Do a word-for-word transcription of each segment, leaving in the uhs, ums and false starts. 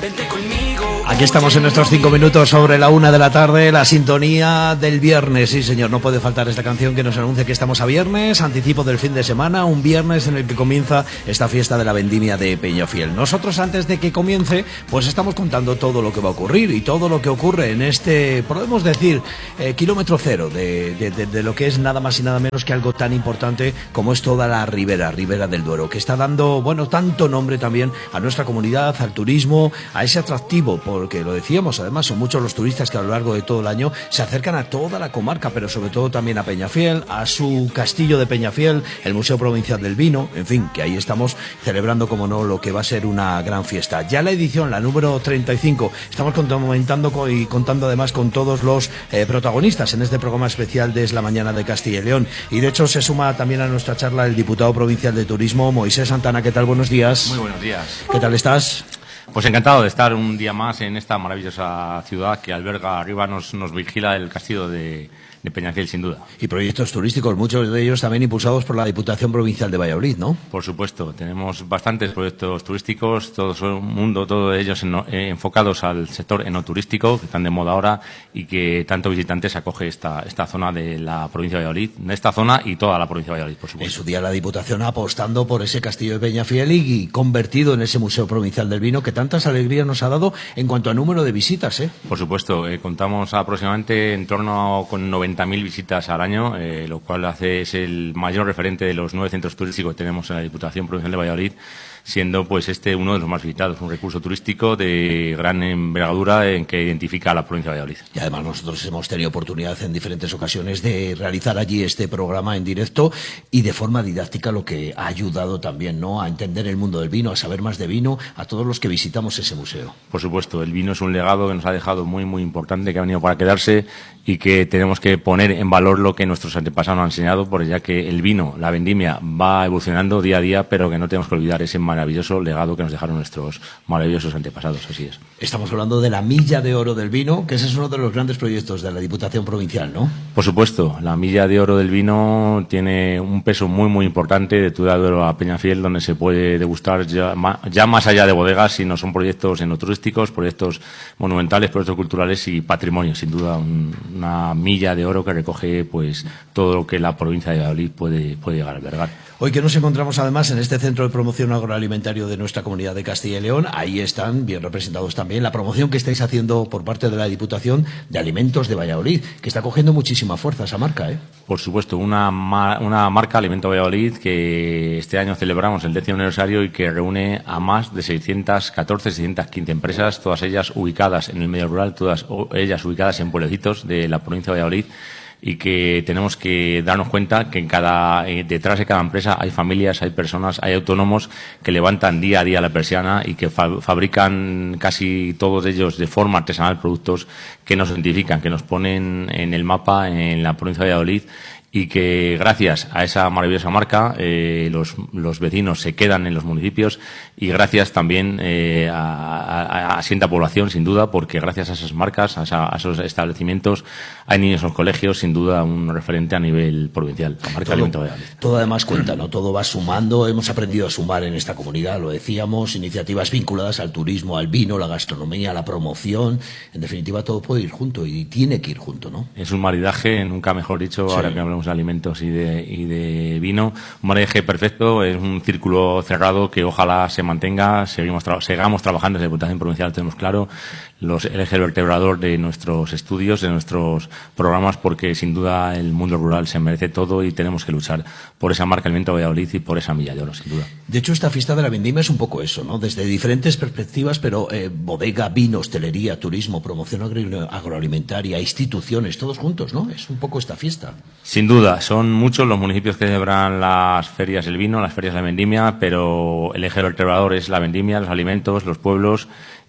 Vente conmigo. Aquí estamos en nuestros cinco minutos sobre la una de la tarde, la sintonía del viernes. Sí, señor, no puede faltar esta canción que nos anuncia que estamos a viernes, anticipo del fin de semana, un viernes en el que comienza esta fiesta de la vendimia de Peñafiel. Nosotros, antes de que comience, pues estamos contando todo lo que va a ocurrir y todo lo que ocurre en este, podemos decir, eh, kilómetro cero de, de, de, de lo que es nada más y nada menos que algo tan importante como es toda la ribera, Ribera del Duero, que está dando, bueno, tanto nombre también a nuestra comunidad, al turismo, a ese atractivo, porque lo decíamos, además son muchos los turistas que a lo largo de todo el año se acercan a toda la comarca, pero sobre todo también a Peñafiel, a su castillo de Peñafiel, el Museo Provincial del Vino, en fin, que ahí estamos celebrando, como no, lo que va a ser una gran fiesta. Ya la edición, la número treinta y cinco, estamos comentando y contando además con todos los eh, protagonistas en este programa especial de Es la Mañana de Castilla y León, y de hecho se suma también a nuestra charla el diputado provincial de Turismo, Moisés Santana. ¿Qué tal? Buenos días. Muy buenos días. ¿Qué tal estás? Pues encantado de estar un día más en esta maravillosa ciudad que alberga arriba, nos, nos vigila el castillo de, de Peñafiel, sin duda. Y proyectos turísticos, muchos de ellos también impulsados por la Diputación Provincial de Valladolid, ¿no? Por supuesto, tenemos bastantes proyectos turísticos, todo el mundo, todos ellos en, eh, enfocados al sector enoturístico, que están de moda ahora y que tanto visitantes acoge esta, esta zona de la provincia de Valladolid, esta zona y toda la provincia de Valladolid, por supuesto. En su día la Diputación apostando por ese castillo de Peñafiel y, y convertido en ese Museo Provincial del Vino que tantas alegrías nos ha dado en cuanto a número de visitas, ¿eh? Por supuesto, eh, contamos aproximadamente en torno a con noventa mil visitas al año, eh, lo cual hace es el mayor referente de los nueve centros turísticos que tenemos en la Diputación Provincial de Valladolid, siendo pues este uno de los más visitados, un recurso turístico de gran envergadura en que identifica a la provincia de Valladolid. Y además nosotros hemos tenido oportunidad en diferentes ocasiones de realizar allí este programa en directo y de forma didáctica, lo que ha ayudado también, ¿no?, a entender el mundo del vino, a saber más de vino a todos los que visitamos ese museo. Por supuesto, el vino es un legado que nos ha dejado muy muy importante, que ha venido para quedarse y que tenemos que poner en valor lo que nuestros antepasados nos han enseñado, porque ya que el vino, la vendimia, va evolucionando día a día, pero que no tenemos que olvidar ese maravilloso legado que nos dejaron nuestros maravillosos antepasados, así es. Estamos hablando de la Milla de Oro del Vino, que ese es uno de los grandes proyectos de la Diputación Provincial, ¿no? Por supuesto, la Milla de Oro del Vino tiene un peso muy muy importante de Tudela de Oro a Peñafiel, donde se puede degustar ya, ya más allá de bodegas, sino son proyectos enoturísticos, proyectos monumentales, proyectos culturales y patrimonio, sin duda un, una milla de oro que recoge pues todo lo que la provincia de Valladolid puede, puede llegar a albergar. Hoy que nos encontramos además en este centro de promoción agroalimentario de nuestra comunidad de Castilla y León, ahí están bien representados también la promoción que estáis haciendo por parte de la Diputación de Alimentos de Valladolid, que está cogiendo muchísima fuerza esa marca, ¿eh? Por supuesto, una, una marca, Alimento Valladolid, que este año celebramos el décimo aniversario y que reúne a más de seiscientas catorce, seiscientas quince empresas, todas ellas ubicadas en el medio rural, todas ellas ubicadas en pueblecitos de la provincia de Valladolid, y que tenemos que darnos cuenta que en cada, eh, detrás de cada empresa hay familias, hay personas, hay autónomos que levantan día a día la persiana y que fa fabrican casi todos ellos de forma artesanal productos que nos identifican, que nos ponen en el mapa en la provincia de Valladolid, y que gracias a esa maravillosa marca eh, los, los vecinos se quedan en los municipios, y gracias también eh, a, a, a asienta población, sin duda, porque gracias a esas marcas, a, esa, a esos establecimientos, hay niños en los colegios, sin duda un referente a nivel provincial. La marca Alimento Valladolid. Todo además cuenta, ¿no? Todo va sumando, hemos aprendido a sumar en esta comunidad, lo decíamos, iniciativas vinculadas al turismo, al vino, la gastronomía, la promoción, en definitiva todo puede ir junto y tiene que ir junto, ¿no? Es un maridaje, nunca mejor dicho, sí. Ahora que hablamos de alimentos y de, y de vino, un maridaje perfecto, es un círculo cerrado que ojalá se mantenga, seguimos tra sigamos trabajando desde la Diputación Provincial, tenemos claro los, el eje vertebrador de nuestros estudios, de nuestros programas, porque sin duda el mundo rural se merece todo y tenemos que luchar por esa marca Alimento Valladolid y por esa Milla de Oro, sin duda. De hecho, esta fiesta de la vendimia es un poco eso, ¿no? Desde diferentes perspectivas, pero eh, bodega, vino, hostelería, turismo, promoción agro agroalimentaria, instituciones, todos juntos, ¿no? Es un poco esta fiesta. Sin duda, son muchos los municipios que celebran las ferias del vino, las ferias de la vendimia, pero el eje vertebrador es la vendimia, los alimentos, los pueblos,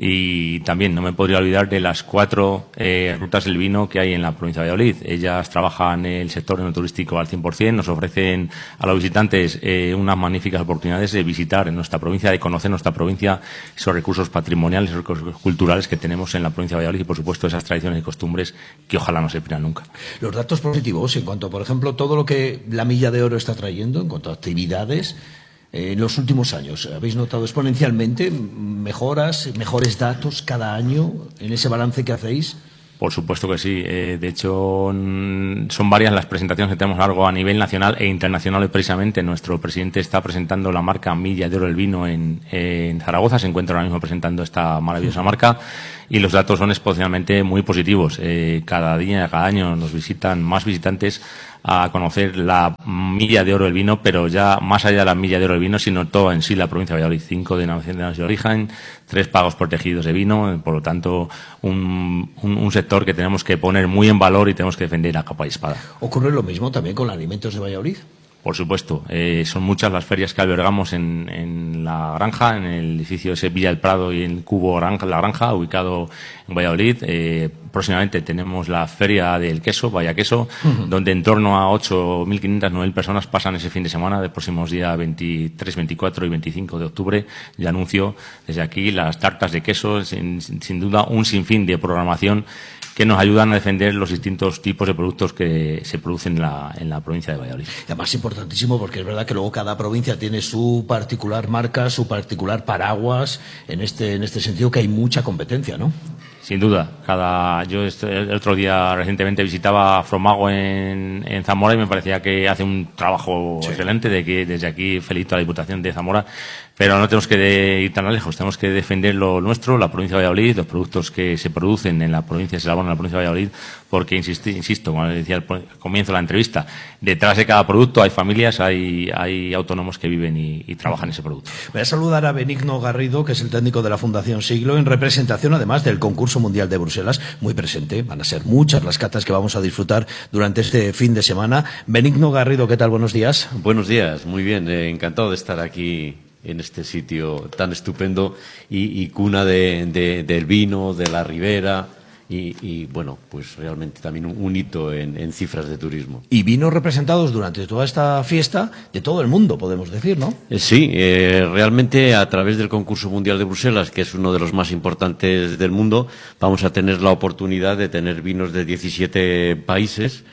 y también no me podría olvidar de las cuatro eh, rutas del vino que hay en la provincia de Valladolid. Ellas trabajan en el sector enoturístico al cien por cien, nos ofrecen a los visitantes eh, unas magníficas oportunidades de visitar en nuestra provincia, de conocer nuestra provincia, esos recursos patrimoniales, esos recursos culturales que tenemos en la provincia de Valladolid y, por supuesto, esas tradiciones y costumbres que ojalá no se pierdan nunca. Los datos positivos en cuanto, por ejemplo, todo lo que la Milla de Oro está trayendo en cuanto a actividades, en los últimos años? ¿Habéis notado exponencialmente mejoras, mejores datos cada año en ese balance que hacéis? Por supuesto que sí. Eh, de hecho, son varias las presentaciones que tenemos a largo a nivel nacional e internacional. Precisamente, nuestro presidente está presentando la marca Milla de Oro del Vino en, en Zaragoza. Se encuentra ahora mismo presentando esta maravillosa marca y los datos son exponencialmente muy positivos. Eh, cada día, cada año nos visitan más visitantes a conocer la Milla de Oro del Vino, pero ya más allá de la Milla de Oro del Vino, sino todo en sí la provincia de Valladolid. Cinco denominaciones de origen, tres pagos protegidos de vino, por lo tanto, un, un, un sector que tenemos que poner muy en valor y tenemos que defender a capa y espada. ¿Ocurre lo mismo también con Alimentos de Valladolid? Por supuesto, eh, son muchas las ferias que albergamos en, en la granja, en el edificio ese Villa del Prado y en Cubo granja, La Granja, ubicado en Valladolid. Eh, próximamente tenemos la Feria del Queso, Vaya Queso, uh-huh. donde en torno a ocho mil quinientas, nueve mil personas pasan ese fin de semana, de próximos días veintitrés, veinticuatro y veinticinco de octubre. Y anuncio desde aquí las tartas de queso, sin, sin duda un sinfín de programación que nos ayudan a defender los distintos tipos de productos que se producen en la, en la provincia de Valladolid. Y además importantísimo porque es verdad que luego cada provincia tiene su particular marca, su particular paraguas, en este, en este sentido que hay mucha competencia, ¿no? Sin duda. Cada, yo este, el otro día recientemente visitaba Fromago en, en Zamora y me parecía que hace un trabajo sí. excelente, de que desde aquí felicito a la Diputación de Zamora. Pero no tenemos que de, ir tan lejos, tenemos que defender lo nuestro, la provincia de Valladolid, los productos que se producen en la provincia, se elaboran en la provincia de Valladolid, porque, insisto, insisto como decía al comienzo de la entrevista, detrás de cada producto hay familias, hay, hay autónomos que viven y, y trabajan ese producto. Voy a saludar a Benigno Garrido, que es el técnico de la Fundación Siglo, en representación además del Concurso Mundial de Bruselas, muy presente. Van a ser muchas las catas que vamos a disfrutar durante este fin de semana. Benigno Garrido, ¿qué tal? Buenos días. Buenos días, muy bien, eh, encantado de estar aquí en este sitio tan estupendo y, y cuna de, de, del vino, de la ribera y, y, bueno, pues realmente también un, un hito en, en cifras de turismo. Y vinos representados durante toda esta fiesta de todo el mundo, podemos decir, ¿no? Eh, sí, eh, realmente a través del Concurso Mundial de Bruselas, que es uno de los más importantes del mundo, vamos a tener la oportunidad de tener vinos de diecisiete países,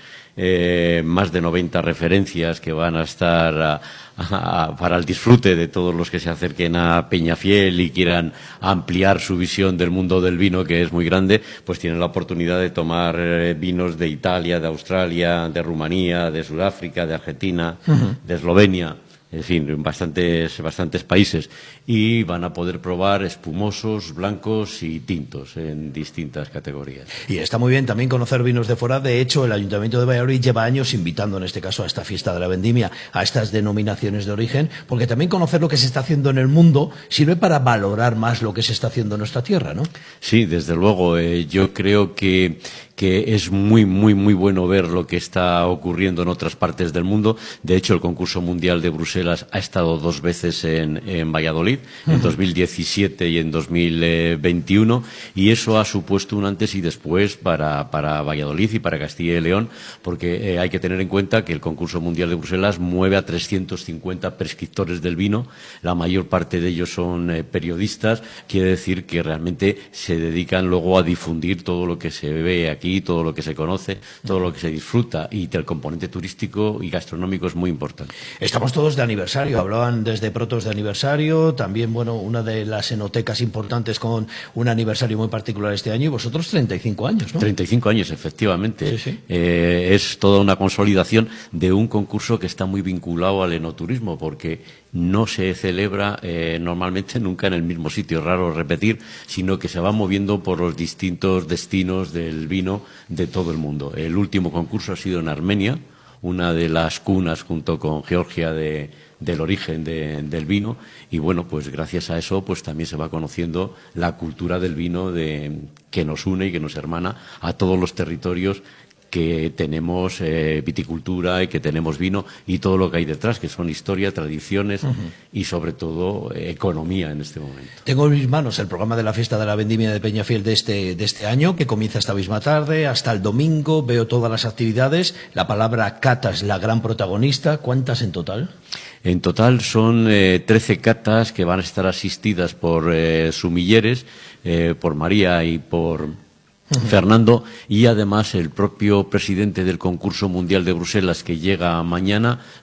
eh, más de noventa referencias que van a estar a, a, para el disfrute de todos los que se acerquen a Peñafiel y quieran ampliar su visión del mundo del vino, que es muy grande, pues tienen la oportunidad de tomar eh, vinos de Italia, de Australia, de Rumanía, de Sudáfrica, de Argentina, uh-huh. de Eslovenia. En fin, bastantes, bastantes países. Y van a poder probar espumosos, blancos y tintos en distintas categorías. Y está muy bien también conocer vinos de fuera. De hecho, el Ayuntamiento de Valladolid lleva años invitando, en este caso, a esta fiesta de la vendimia, a estas denominaciones de origen, porque también conocer lo que se está haciendo en el mundo sirve para valorar más lo que se está haciendo en nuestra tierra, ¿no? Sí, desde luego. Eh, yo creo que que es muy, muy, muy bueno ver lo que está ocurriendo en otras partes del mundo. De hecho, el Concurso Mundial de Bruselas ha estado dos veces en, en Valladolid, uh-huh. en dos mil diecisiete y en dos mil veintiuno, y eso ha supuesto un antes y después para, para Valladolid y para Castilla y León, porque eh, hay que tener en cuenta que el Concurso Mundial de Bruselas mueve a trescientos cincuenta prescriptores del vino, la mayor parte de ellos son eh, periodistas, quiere decir que realmente se dedican luego a difundir todo lo que se ve aquí, todo lo que se conoce, todo lo que se disfruta, y el componente turístico y gastronómico es muy importante. Estamos todos de aniversario, hablaban desde Protos de aniversario, también, bueno, una de las enotecas importantes con un aniversario muy particular este año, y vosotros treinta y cinco años, ¿no? treinta y cinco años, efectivamente. Sí, sí. Eh, es toda una consolidación de un concurso que está muy vinculado al enoturismo, porque no se celebra eh, normalmente nunca en el mismo sitio, es raro repetir, sino que se va moviendo por los distintos destinos del vino de todo el mundo. El último concurso ha sido en Armenia, una de las cunas junto con Georgia de, del origen de, del vino, y bueno, pues gracias a eso pues también se va conociendo la cultura del vino de, que nos une y que nos hermana a todos los territorios que tenemos eh, viticultura y que tenemos vino y todo lo que hay detrás, que son historia, tradiciones uh-huh. y sobre todo eh, economía en este momento. Tengo en mis manos el programa de la fiesta de la vendimia de Peñafiel de este, de este año, que comienza esta misma tarde hasta el domingo. Veo todas las actividades. La palabra cata es la gran protagonista. ¿Cuántas en total? En total son eh, trece catas que van a estar asistidas por eh, sumilleres, eh, por María y por Fernando, y además el propio presidente del Concurso Mundial de Bruselas, que llega mañana,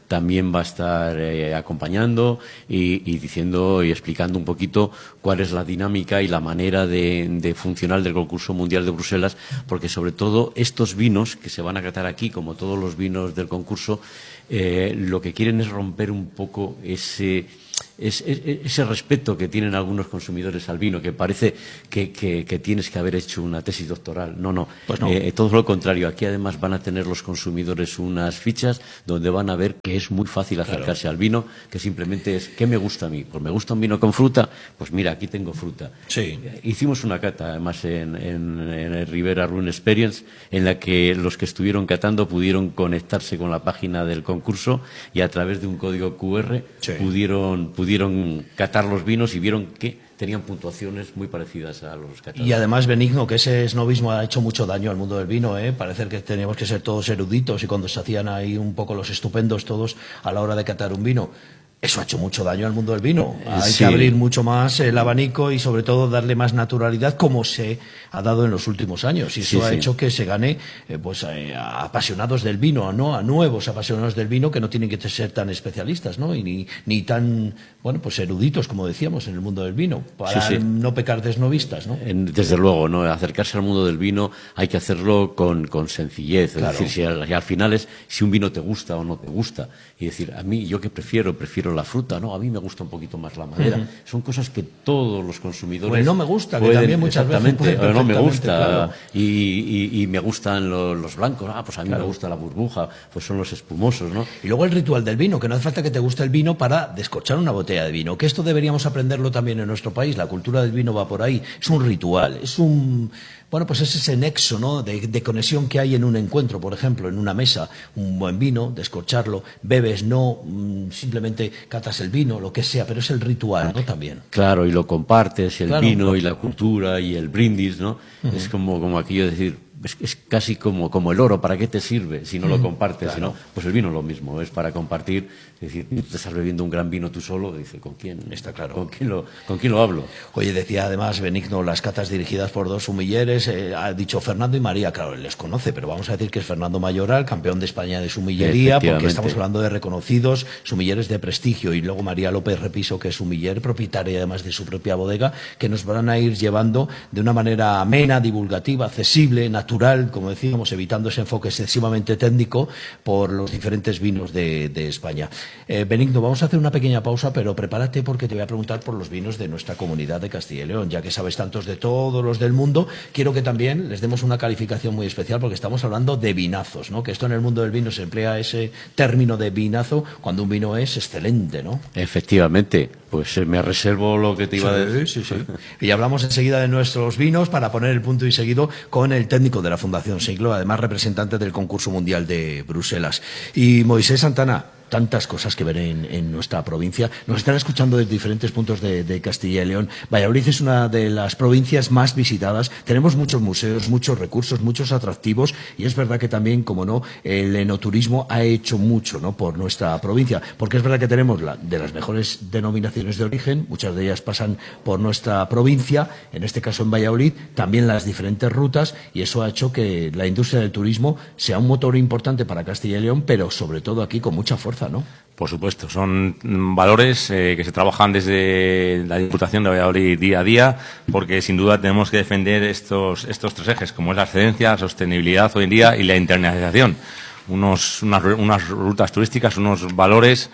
también va a estar eh, acompañando y, y diciendo y explicando un poquito cuál es la dinámica y la manera de, de funcionar del concurso mundial de Bruselas, porque sobre todo estos vinos que se van a catar aquí, como todos los vinos del concurso, eh, lo que quieren es romper un poco ese... Es, es, ese respeto que tienen algunos consumidores al vino, que parece que, que, que tienes que haber hecho una tesis doctoral. No, no, pues no. Eh, todo lo contrario. Aquí además van a tener los consumidores unas fichas donde van a ver que es muy fácil acercarse claro. al vino, que simplemente es ¿qué me gusta a mí? Pues me gusta un vino con fruta, pues mira, aquí tengo fruta. Sí. Hicimos una cata además en, en, en el Ribera Rhone Experience, en la que los que estuvieron catando pudieron conectarse con la página del concurso y a través de un código cu erre sí. pudieron pudieron catar los vinos y vieron que tenían puntuaciones muy parecidas a los catadores. Y además, Benigno, que ese esnovismo ha hecho mucho daño al mundo del vino, ¿eh? Parece que teníamos que ser todos eruditos y cuando se hacían ahí un poco los estupendos todos a la hora de catar un vino. Eso ha hecho mucho daño al mundo del vino. Hay sí. que abrir mucho más el abanico y, sobre todo, darle más naturalidad, como se ha dado en los últimos años. Y eso sí, ha sí. hecho que se gane eh, pues, eh, a apasionados del vino, ¿no? A nuevos apasionados del vino que no tienen que ser tan especialistas, ¿no? Y ni, ni tan, bueno, pues eruditos, como decíamos, en el mundo del vino, para sí, sí. no pecar de esnovistas, ¿no? Desde luego, ¿no? Acercarse al mundo del vino hay que hacerlo con, con sencillez. Claro. Es decir, si al, al final es si un vino te gusta o no te gusta. Y decir, a mí, ¿yo qué prefiero? Prefiero la fruta, no, a mí me gusta un poquito más la madera. Uh-huh. Son cosas que todos los consumidores pues no me gusta, pueden, que también muchas veces o no me gusta claro. y, y, y me gustan los, los blancos, ah, pues a mí claro. me gusta la burbuja, pues son los espumosos, ¿no? Y luego el ritual del vino, que no hace falta que te guste el vino para descorchar una botella de vino, que esto deberíamos aprenderlo también en nuestro país, la cultura del vino va por ahí, es un ritual, es un... Bueno, pues es ese nexo, ¿no? de, de conexión que hay en un encuentro, por ejemplo, en una mesa, un buen vino, descorcharlo, bebes, no mmm, simplemente catas el vino, lo que sea, pero es el ritual, ¿no? También. Claro, y lo compartes, el claro, vino claro. y la cultura y el brindis, ¿no? Uh-huh. Es como, como aquello de decir, es, es casi como, como el oro, ¿para qué te sirve si no uh-huh. lo compartes? Claro. Si no, pues el vino lo mismo, es para compartir, es decir, tú te estás bebiendo un gran vino tú solo, dice, ¿con quién? Está claro. ¿Con quién lo, con quién lo hablo? Oye, decía además Benigno, las catas dirigidas por dos sumilleres, eh, ha dicho Fernando y María, claro, él les conoce, pero vamos a decir que es Fernando Mayoral, campeón de España de sumillería, porque estamos hablando de reconocidos sumilleres de prestigio, y luego María López Repiso, que es sumiller, propietaria además de su propia bodega, que nos van a ir llevando de una manera amena, divulgativa, accesible, natural, como decíamos, evitando ese enfoque excesivamente técnico por los diferentes vinos de, de España. Eh, Benigno, vamos a hacer una pequeña pausa, pero prepárate porque te voy a preguntar por los vinos de nuestra comunidad de Castilla y León, ya que sabes tantos de todos los del mundo, quiero que también les demos una calificación muy especial porque estamos hablando de vinazos, ¿no? Que esto en el mundo del vino se emplea ese término de vinazo cuando un vino es excelente, ¿no? Efectivamente, pues me reservo lo que te iba sí, a decir. Sí, sí. Y hablamos enseguida de nuestros vinos para poner el punto y seguido con el técnico de la Fundación Siglo, además representante del concurso mundial de Bruselas. Y Moisés Santana, tantas cosas que ver en, en nuestra provincia. Nos están escuchando desde diferentes puntos de, de Castilla y León. Valladolid es una de las provincias más visitadas. Tenemos muchos museos, muchos recursos, muchos atractivos y es verdad que también, como no, el enoturismo ha hecho mucho, ¿no?, por nuestra provincia. Porque es verdad que tenemos la, de las mejores denominaciones de origen, muchas de ellas pasan por nuestra provincia, en este caso en Valladolid, también las diferentes rutas, y eso ha hecho que la industria del turismo sea un motor importante para Castilla y León, pero sobre todo aquí con mucha fuerza, ¿no? Por supuesto, son valores eh, que se trabajan desde la Diputación de Valladolid día a día, porque sin duda tenemos que defender estos, estos tres ejes, como es la excelencia, la sostenibilidad hoy en día y la internacionalización. Unos, unas, unas rutas turísticas, unos valores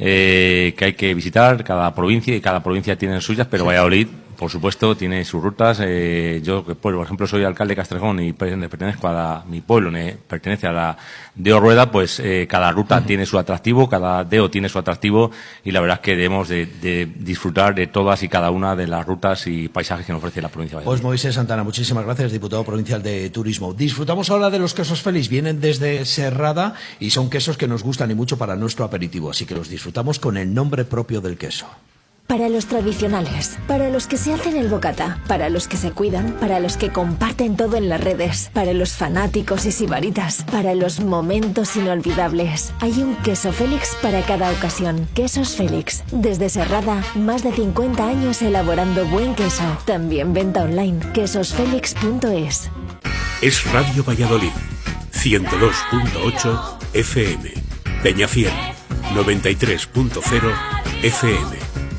eh, que hay que visitar cada provincia, y cada provincia tiene las suyas, pero sí. Valladolid, por supuesto, tiene sus rutas. Eh, yo, por ejemplo, soy alcalde de Castrejón y pertenezco a la, mi pueblo pertenece a la Deo Rueda, pues eh, cada ruta uh-huh. tiene su atractivo, cada Deo tiene su atractivo, y la verdad es que debemos de, de disfrutar de todas y cada una de las rutas y paisajes que nos ofrece la provincia de Valladolid. Pues Moisés Santana, muchísimas gracias, diputado provincial de Turismo. Disfrutamos ahora de los quesos Félix, vienen desde Serrada y son quesos que nos gustan y mucho para nuestro aperitivo, así que los disfrutamos con el nombre propio del queso. Para los tradicionales, para los que se hacen el bocata, para los que se cuidan, para los que comparten todo en las redes, para los fanáticos y sibaritas, para los momentos inolvidables. Hay un queso Félix para cada ocasión. Quesos Félix. Desde Serrada, más de cincuenta años elaborando buen queso. También venta online, quesos félix punto es. Es Radio Valladolid, ciento dos punto ocho F M. Peñafiel, noventa y tres punto cero F M.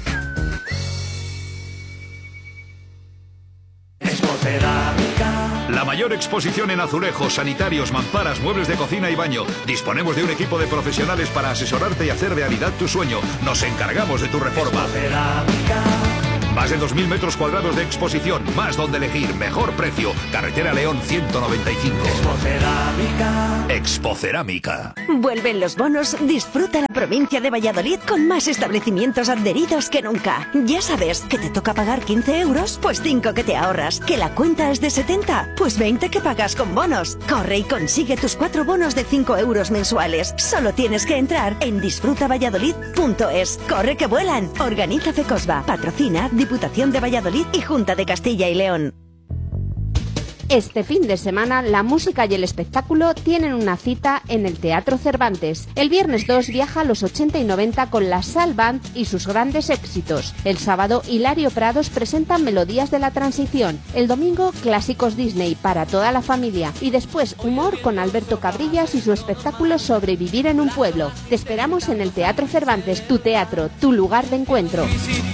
La mayor exposición en azulejos, sanitarios, mamparas, muebles de cocina y baño. Disponemos de un equipo de profesionales para asesorarte y hacer realidad tu sueño. Nos encargamos de tu reforma. Más de dos mil metros cuadrados de exposición, más donde elegir, mejor precio. Carretera León ciento noventa y cinco. Expocerámica. Expocerámica. Vuelven los bonos, disfruta la provincia de Valladolid con más establecimientos adheridos que nunca. Ya sabes, que te toca pagar quince euros, pues cinco que te ahorras. Que la cuenta es de setenta, pues veinte que pagas con bonos. Corre y consigue tus cuatro bonos de cinco euros mensuales. Solo tienes que entrar en disfruta valladolid punto es. Corre que vuelan. Organiza Fecosba. Patrocina Diputación de Valladolid y Junta de Castilla y León. Este fin de semana, la música y el espectáculo tienen una cita en el Teatro Cervantes. El viernes dos viaja a los ochenta y noventa con la Sal Band y sus grandes éxitos. El sábado, Hilario Prados presenta Melodías de la Transición. El domingo, clásicos Disney para toda la familia. Y después, humor con Alberto Cabrillas y su espectáculo Sobrevivir en un pueblo. Te esperamos en el Teatro Cervantes, tu teatro, tu lugar de encuentro.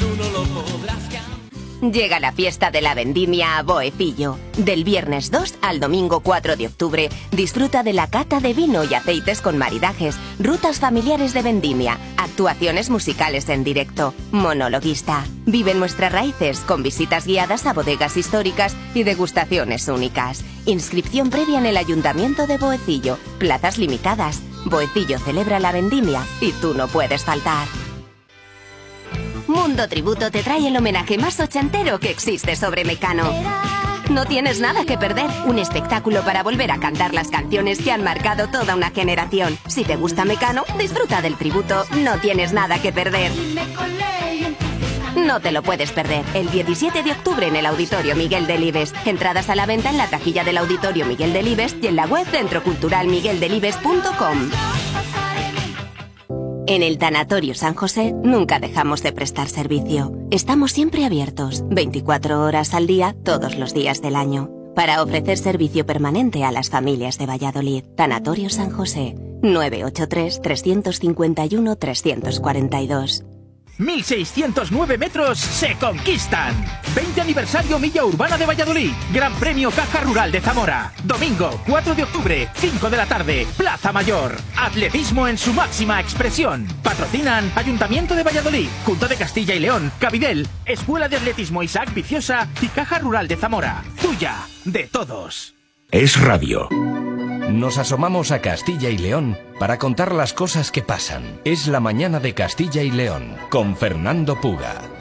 Llega la fiesta de la vendimia a Boecillo. Del viernes dos al domingo cuatro de octubre, disfruta de la cata de vino y aceites con maridajes, rutas familiares de vendimia, actuaciones musicales en directo, monologuista. Vive nuestras raíces con visitas guiadas a bodegas históricas y degustaciones únicas. Inscripción previa en el Ayuntamiento de Boecillo. Plazas limitadas. Boecillo celebra la vendimia y tú no puedes faltar. Mundo Tributo te trae el homenaje más ochentero que existe sobre Mecano. No tienes nada que perder, un espectáculo para volver a cantar las canciones que han marcado toda una generación. Si te gusta Mecano, disfruta del tributo, no tienes nada que perder. No te lo puedes perder, el diecisiete de octubre en el Auditorio Miguel Delibes. Entradas a la venta en la taquilla del Auditorio Miguel Delibes y en la web centro cultural miguel delibes punto com. En el Tanatorio San José nunca dejamos de prestar servicio. Estamos siempre abiertos, veinticuatro horas al día, todos los días del año, para ofrecer servicio permanente a las familias de Valladolid. Tanatorio San José, nueve ocho tres, tres cinco uno, tres cuatro dos. mil seiscientos nueve metros se conquistan. veinte aniversario Milla Urbana de Valladolid. Gran Premio Caja Rural de Zamora. Domingo cuatro de octubre, cinco de la tarde, Plaza Mayor. Atletismo en su máxima expresión. Patrocinan Ayuntamiento de Valladolid, Junta de Castilla y León, Cabidel, Escuela de Atletismo Isaac Viciosa y Caja Rural de Zamora. Tuya, de todos. Es radio. Nos asomamos a Castilla y León para contar las cosas que pasan. Es la mañana de Castilla y León con Fernando Puga.